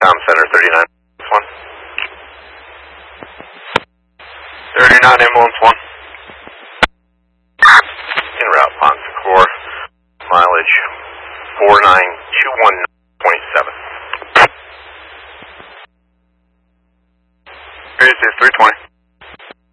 Tom Center 39 1. 39 ambulance 1. En route, Bon Secours. Mileage 4921.27. Area 320.